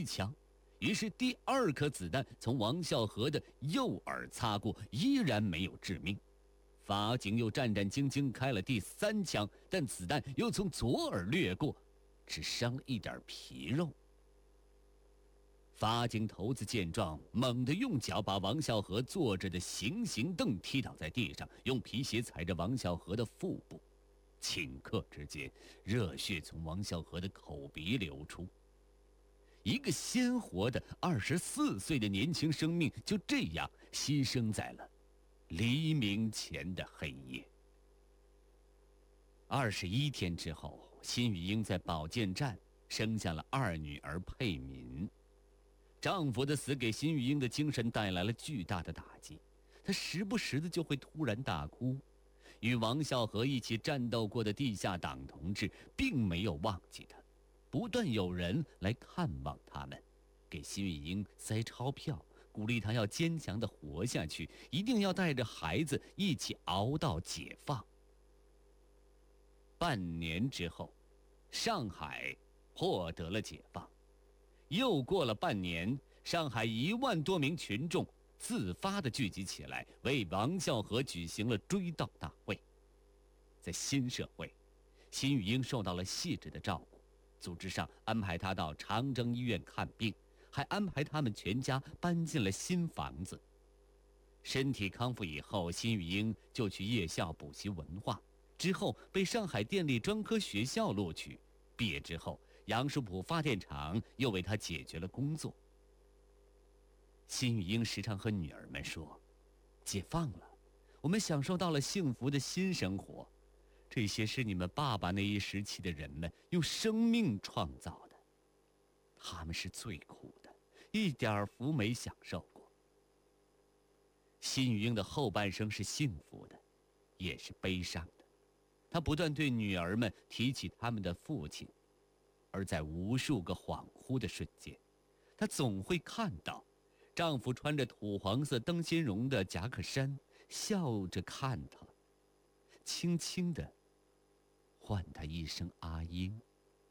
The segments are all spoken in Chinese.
枪，于是第2颗子弹从王孝和的右耳擦过，依然没有致命。法警又战战兢兢开了第3枪，但子弹又从左耳掠过，只伤了一点皮肉。法警头子见状，猛地用脚把王孝和坐着的行刑凳踢倒在地上，用皮鞋踩着王孝和的腹部。顷刻之间，热血从王孝和的口鼻流出。一个鲜活的24岁的年轻生命就这样牺牲在了黎明前的黑夜。21天之后，辛雨英在保健站生下了2女儿佩敏。丈夫的死给辛雨英的精神带来了巨大的打击，她时不时的就会突然大哭。与王孝和一起战斗过的地下党同志并没有忘记她，不断有人来看望他们，给辛雨英塞钞票，鼓励她要坚强地活下去，一定要带着孩子一起熬到解放。半年之后，上海获得了解放。又过了半年，上海1万多名群众自发地聚集起来，为王孝和举行了追悼大会。在新社会，辛雨英受到了细致的照顾，组织上安排她到长征医院看病，还安排他们全家搬进了新房子。身体康复以后，辛雨英就去夜校补习文化，之后被上海电力专科学校录取。毕业之后，杨树浦发电厂又为他解决了工作。辛雨英时常和女儿们说：“解放了，我们享受到了幸福的新生活，这些是你们爸爸那一时期的人们用生命创造的，他们是最苦的，一点福没享受过。”辛雨英的后半生是幸福的，也是悲伤的。她不断对女儿们提起他们的父亲，而在无数个恍惚的瞬间，她总会看到丈夫穿着土黄色灯芯绒的夹克衫，笑着看她，轻轻地唤她一声阿英。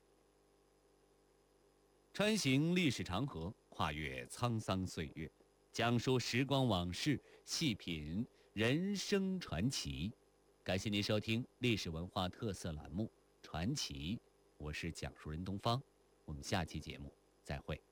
穿行历史长河，跨越沧桑岁月，讲述时光往事，细品人生传奇。感谢您收听历史文化特色栏目《传奇》，我是讲述人东方，我们下期节目再会。